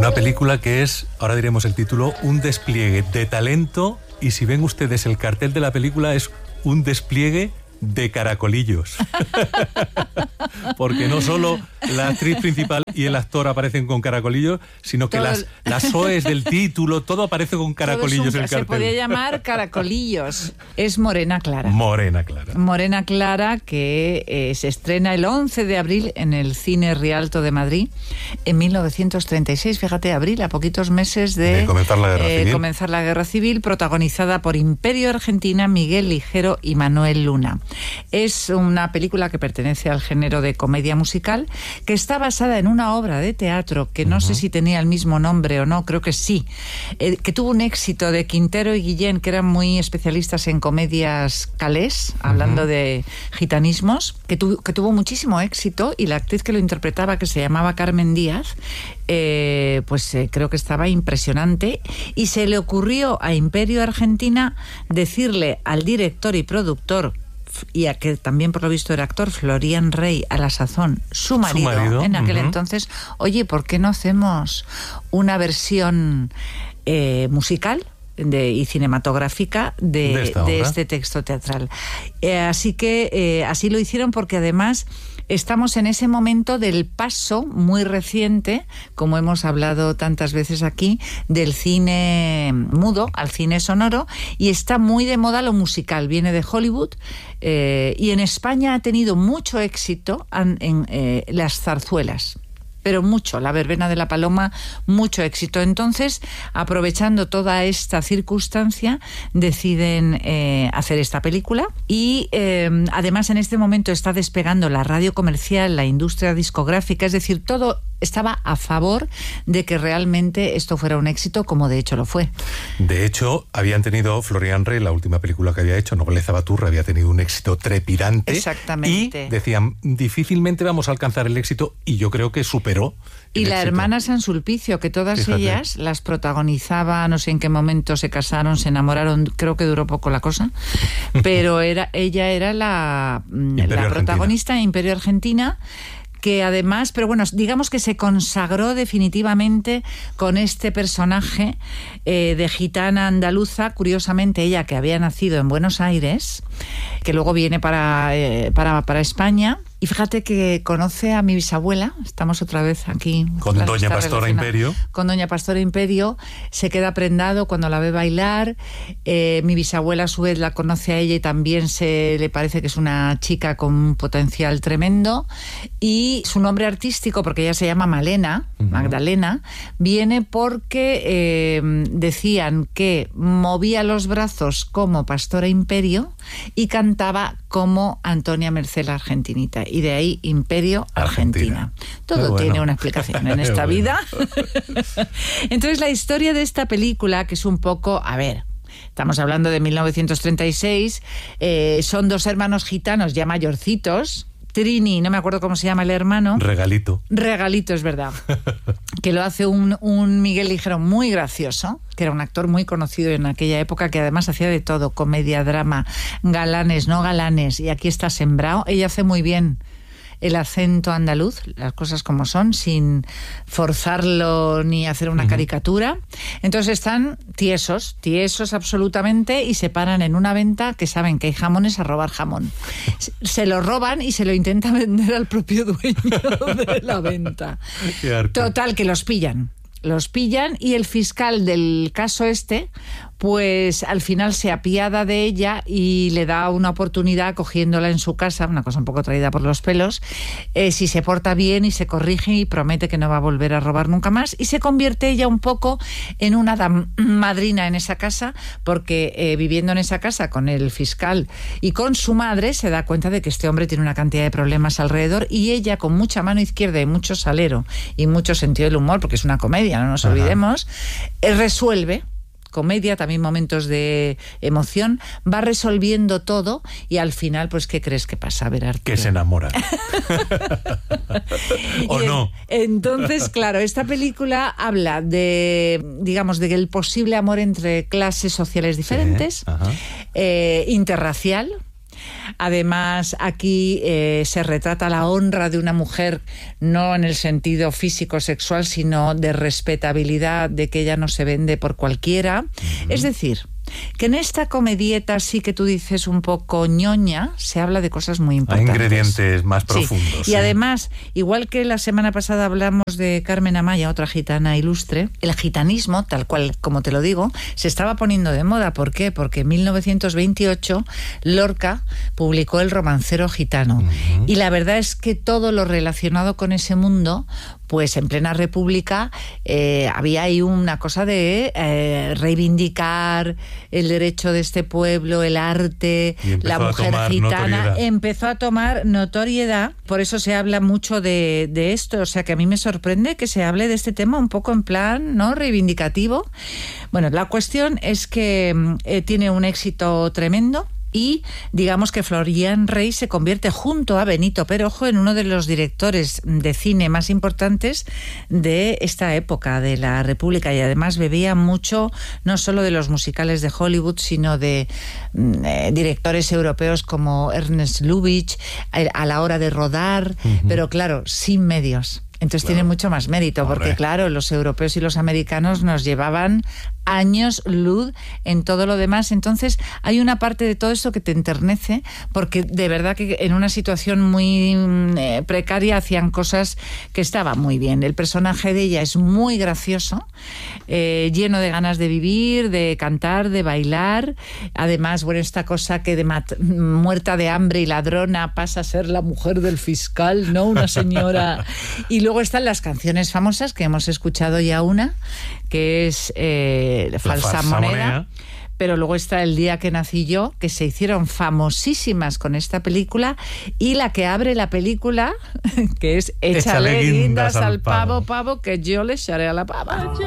Una película que es, ahora diremos el título, un despliegue de talento, y si ven ustedes el cartel de la película es un despliegue de caracolillos. Porque no solo la actriz principal y el actor aparecen con caracolillos, sino que las OEs del título, todo aparece con caracolillos en el cartel. Se podría llamar caracolillos. Es Morena Clara. Morena Clara. Morena Clara, que se estrena el 11 de abril en el Cine Rialto de Madrid en 1936. Fíjate, abril, a poquitos meses de comenzar la Guerra Civil, protagonizada por Imperio Argentina, Miguel Ligero y Manuel Luna. Es una película que pertenece al género de comedia musical, que está basada en una obra de teatro que no sé si tenía el mismo nombre o no, creo que sí, que tuvo un éxito, de Quintero y Guillén, que eran muy especialistas en comedias calés, hablando de gitanismos, que tuvo muchísimo éxito, y la actriz que lo interpretaba, que se llamaba Carmen Díaz, creo que estaba impresionante, y se le ocurrió a Imperio Argentina decirle al director y productor, y a que también por lo visto era actor, Florian Rey, a la sazón su marido en aquel entonces, oye, ¿por qué no hacemos una versión musical y cinematográfica de este texto teatral? Así que así lo hicieron, porque además estamos en ese momento del paso muy reciente, como hemos hablado tantas veces aquí, del cine mudo al cine sonoro, y está muy de moda lo musical, viene de Hollywood, y en España ha tenido mucho éxito en las zarzuelas. Pero mucho, la verbena de la Paloma, mucho éxito. Entonces, aprovechando toda esta circunstancia, deciden hacer esta película, y además en este momento está despegando la radio comercial, la industria discográfica, es decir, todo estaba a favor de que realmente esto fuera un éxito, como de hecho lo fue. De hecho, habían tenido Florian Rey, la última película que había hecho, Nobleza Baturra, había tenido un éxito trepidante. Exactamente. Y decían, difícilmente vamos a alcanzar el éxito, y yo creo que superó. Y la hermana San Sulpicio, que todas ellas las protagonizaba, no sé en qué momento se casaron, se enamoraron, creo que duró poco la cosa, pero ella era la protagonista de Imperio Argentina, que además, pero bueno, digamos que se consagró definitivamente con este personaje de gitana andaluza, curiosamente ella que había nacido en Buenos Aires, que luego viene para España. Y fíjate que conoce a mi bisabuela, estamos otra vez aquí. Con Doña Pastora Imperio. Con Doña Pastora Imperio, se queda prendado cuando la ve bailar. Mi bisabuela a su vez la conoce a ella y también se le parece que es una chica con un potencial tremendo. Y su nombre artístico, porque ella se llama Malena, Magdalena, viene porque decían que movía los brazos como Pastora Imperio y cantaba como Antonia Merced la Argentinita. Y de ahí Imperio Argentina. Todo tiene una explicación en esta vida. Entonces la historia de esta película, que es un poco, a ver, estamos hablando de 1936, son dos hermanos gitanos ya mayorcitos, Trini, no me acuerdo cómo se llama el hermano. Regalito, es verdad. Que lo hace un Miguel Ligero muy gracioso, que era un actor muy conocido en aquella época, que además hacía de todo, comedia, drama, galanes, no galanes, y aquí está sembrado. Ella hace muy bien el acento andaluz, las cosas como son, sin forzarlo ni hacer una caricatura. Entonces están tiesos absolutamente, y se paran en una venta que saben que hay jamones a robar jamón. Se lo roban y se lo intentan vender al propio dueño de la venta. Total, que los pillan, y el fiscal del caso pues al final se apiada de ella y le da una oportunidad cogiéndola en su casa, una cosa un poco traída por los pelos, si se porta bien y se corrige y promete que no va a volver a robar nunca más, y se convierte ella un poco en una madrina en esa casa, porque viviendo en esa casa con el fiscal y con su madre, se da cuenta de que este hombre tiene una cantidad de problemas alrededor, y ella, con mucha mano izquierda y mucho salero y mucho sentido del humor, porque es una comedia, no nos olvidemos, resuelve. Comedia, también momentos de emoción, va resolviendo todo, y al final, pues, ¿qué crees que pasa? A ver, Arturo. Que se enamora. ¿O no? Entonces, claro, esta película habla de, digamos, del posible amor entre clases sociales diferentes, interracial, Además, aquí se retrata la honra de una mujer, no en el sentido físico-sexual, sino de respetabilidad, de que ella no se vende por cualquiera. Es decir, que en esta comedieta sí que tú dices un poco ñoña, se habla de cosas muy importantes. Hay ingredientes más profundos. Sí. Y además, igual que la semana pasada hablamos de Carmen Amaya, otra gitana ilustre, el gitanismo, tal cual como te lo digo, se estaba poniendo de moda. ¿Por qué? Porque en 1928 Lorca publicó El romancero gitano. Y la verdad es que todo lo relacionado con ese mundo, pues en plena república había ahí una cosa de reivindicar el derecho de este pueblo, el arte, la mujer gitana. Empezó a tomar notoriedad, por eso se habla mucho de esto. O sea que a mí me sorprende que se hable de este tema un poco en plan, ¿no?, reivindicativo. Bueno, la cuestión es que tiene un éxito tremendo. Y digamos que Florian Rey se convierte junto a Benito Perojo en uno de los directores de cine más importantes de esta época de la República, y además bebía mucho no solo de los musicales de Hollywood, sino de directores europeos como Ernest Lubitsch a la hora de rodar, pero claro, sin medios. Entonces tiene mucho más mérito, porque claro, los europeos y los americanos nos llevaban años luz en todo lo demás. Entonces hay una parte de todo esto que te enternece, porque de verdad que en una situación muy precaria hacían cosas que estaban muy bien. El personaje de ella es muy gracioso, lleno de ganas de vivir, de cantar, de bailar. Además, bueno, esta cosa que de muerta de hambre y ladrona pasa a ser la mujer del fiscal, ¿no? Una señora. Y luego están las canciones famosas, que hemos escuchado ya una, que es Falsa moneda. Pero luego está El día que nací yo, que se hicieron famosísimas con esta película, y la que abre la película, que es Échale guindas al pavo, que yo le echaré a la pava.